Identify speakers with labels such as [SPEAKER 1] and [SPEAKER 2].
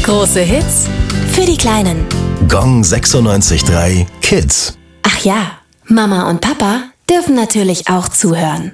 [SPEAKER 1] Große Hits für die Kleinen.
[SPEAKER 2] Gong 96.3 Kids.
[SPEAKER 1] Ach ja, Mama und Papa dürfen natürlich auch zuhören.